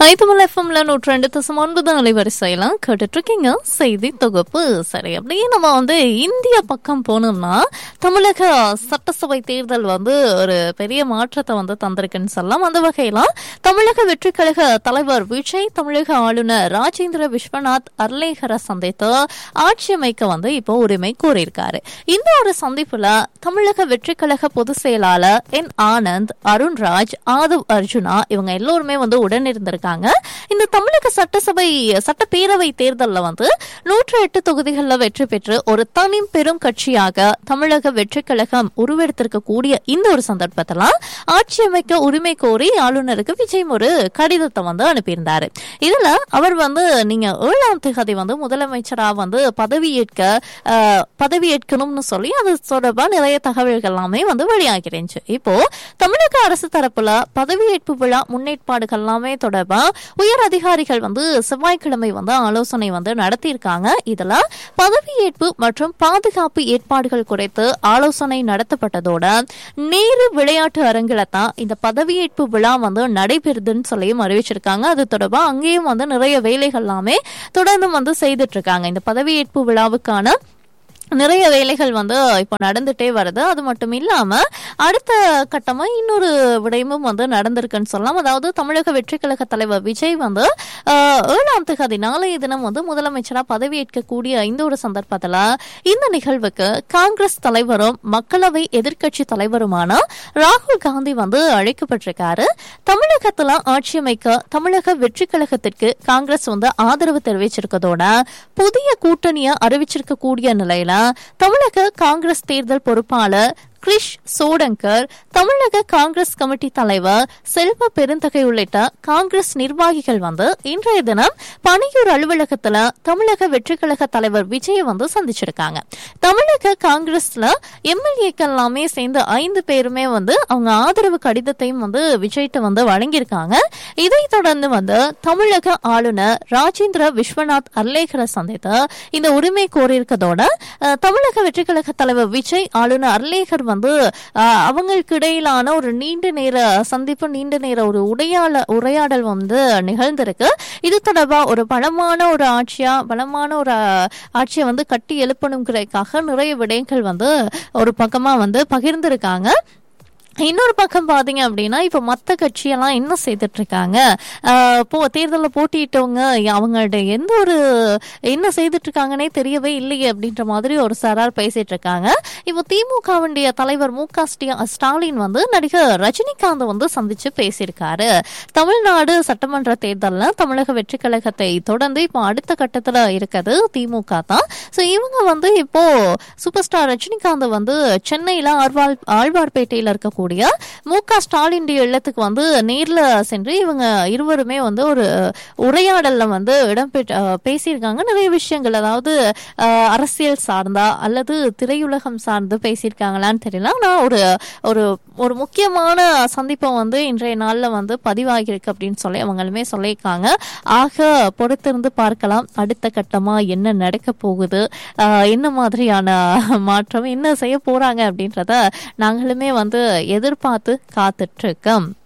ஐத்தமிழ் எஃப்எம்ல 102.9 அலைவரிசையெல்லாம் கேட்டுட்டு இருக்கீங்க. செய்தி தொகுப்பு. சரி, அப்படியே நம்ம இந்திய பக்கம் போனோம்னா தமிழக சட்டசபை தேர்தல் ஒரு பெரிய மாற்றத்தை தந்திருக்குன்னு சொல்லலாம். அந்த வகையில தமிழக வெற்றி கழக தலைவர் விஜய் தமிழக ஆளுநர் ராஜேந்திர விஸ்வநாத் அர்லேகரை சந்தித்து ஆட்சி அமைக்க இப்போ உரிமை கோரியிருக்காரு. இந்த ஒரு சந்திப்புல தமிழக வெற்றி கழக பொதுச் செயலாளர் என் ஆனந்த், அருண்ராஜ், ஆதவ் அர்ஜுனா இவங்க எல்லோருமே உடனிருந்திருக்காங்க. இந்த தமிழக சட்டப்பேரவை தேர்தலில் 108 தொகுதிகளில் வெற்றி பெற்று ஒரு தனி பெரும் கட்சியாக தமிழக வெற்றி கழகம் உருவெடுத்திருக்கக்கூடிய இந்த ஒரு சந்தர்ப்பத்தில் ஆட்சி அமைக்க உரிமை கோரி ஆளுநருக்கு விஜய் ஒரு கடிதத்தை அனுப்பியிருந்தாரு. இதுல அவர் நீங்க 7ஆம் தேதி முதலமைச்சராக பதவியேற்கணும்னு சொல்லி அது தொடர்பாக நிறைய தகவல்கள் எல்லாமே வெளியாகிருந்துச்சு. இப்போ தமிழக அரசு தரப்புல பதவியேற்பு விழா முன்னேற்பாடுகள் எல்லாமே தொடர்பா உயர் அதிகாரிகள் செவ்வாய்க்கிழமை ஆலோசனை நடத்தியிருக்காங்க. இதுல பதவியேற்பு மற்றும் பாதுகாப்பு ஏற்பாடுகள் குறித்து ஆலோசனை நடத்தப்பட்டதோட நேரு விளையாட்டு அரங்கில தான் இந்த பதவியேற்பு விழா நடைபெறுதுன்னு சொல்லியும் அறிவிச்சிருக்காங்க. அது தொடர்பா அங்கேயும் நிறைய வேலைகள் எல்லாமே தொடர்ந்து செய்துட்டு இருக்காங்க. இந்த பதவியேற்பு விழாவுக்கான நிறைய வேலைகள் இப்போ நடந்துட்டே வருது. அது மட்டும் இல்லாம அடுத்த கட்டமா இன்னொரு விடயமும் நடந்திருக்குன்னு சொல்லலாம். அதாவது தமிழக வெற்றி கழக தலைவர் விஜய் 7ஆம் தேதி நாளைய தினம் முதலமைச்சரா பதவியேற்கக்கூடிய இந்த ஒரு சந்தர்ப்பத்துல இந்த நிகழ்வுக்கு காங்கிரஸ் தலைவரும் மக்களவை எதிர்கட்சி தலைவருமான ராகுல் காந்தி அழைக்கப்பட்டிருக்காரு. தமிழகத்துல ஆட்சி அமைக்க தமிழக வெற்றி கழகத்திற்கு காங்கிரஸ் ஆதரவு தெரிவிச்சிருக்கதோட புதிய கூட்டணியை அறிவிச்சிருக்கக்கூடிய நிலையில தமிழக காங்கிரஸ் தேர்தல் பொறுப்பாளர் கிரிஷ் சோடங்கர், தமிழக காங்கிரஸ் கமிட்டி தலைவர் செல்வ பெருந்தகை உள்ளிட்ட காங்கிரஸ் நிர்வாகிகள் இன்றைய தினம் பனையூர் அலுவலகத்துல தமிழக வெற்றி கழக தலைவர் விஜய் சந்திச்சிருக்காங்க. தமிழக காங்கிரஸ்ல எம்எல்ஏக்கள் எல்லாமே சேர்ந்து 5 பேருமே அவங்க ஆதரவு கடிதத்தையும் விஜய்கிட்ட வழங்கியிருக்காங்க. இதைத் தொடர்ந்து தமிழக ஆளுநர் ராஜேந்திர விஸ்வநாத் அர்லேகரை சந்தித்து இந்த உரிமை கோரியிருக்கதோட தமிழக வெற்றி கழக தலைவர் விஜய் ஆளுநர் அர்லேகர் அவங்களுக்கு இடையிலான ஒரு நீண்ட நேர சந்திப்பு, நீண்ட நேர ஒரு உரையாடல் நிகழ்ந்திருக்கு. இது தொடர்பா ஒரு பலமான ஒரு ஆட்சியை கட்டி எழுப்பணுங்கிறதுக்காக நிறைய விடயங்கள் ஒரு பக்கமா பகிர்ந்திருக்காங்க. இன்னொரு பக்கம் பாத்தீங்க அப்படின்னா இப்ப மத்த கட்சியெல்லாம் என்ன செய்துட்டு இருக்காங்க, தேர்தலில் போட்டிட்டவங்க அவங்கள்ட்ட என்ன செய்துட்டு இருக்காங்கன்னே தெரியவே இல்லையே அப்படின்ற மாதிரி ஒரு சாரார் பேசிட்டு இருக்காங்க. இப்போ திமுகவுடைய தலைவர் மு.க. ஸ்டாலின் நடிகர் ரஜினிகாந்த் சந்திச்சு பேசியிருக்காரு. தமிழ்நாடு சட்டமன்ற தேர்தலில் தமிழக வெற்றி கழகத்தை தொடர்ந்து இப்போ அடுத்த கட்டத்துல இருக்குது திமுக தான். ஸோ இவங்க இப்போ சூப்பர் ஸ்டார் ரஜினிகாந்த் சென்னையில ஆழ்வார்பேட்டையில இருக்கக்கூடிய மு.க. ஸ்டாலின் இல்லத்துக்கு நேர்ல சென்று இவங்க இருவருமே ஒரு உரையாடல்ல பேசியிருக்காங்க. நிறைய விஷயங்கள், அதாவது அரசியல் சார்ந்தா அல்லது திரையுலகம் சார்ந்து பேசியிருக்காங்களான்னு தெரியல. ஆனா ஒரு முக்கியமான சந்திப்பை இன்றைய நாள்ல பதிவாகியிருக்கு அப்படின்னு சொல்லி அவங்களுமே சொல்லியிருக்காங்க. ஆக பொறுத்திருந்து பார்க்கலாம் அடுத்த கட்டமா என்ன நடக்க போகுது, என்ன மாதிரியான மாற்றம் என்ன செய்ய போறாங்க அப்படின்றத நாங்களுமே எதிர்பார்த்து காத்துட்டு இருக்கோம்.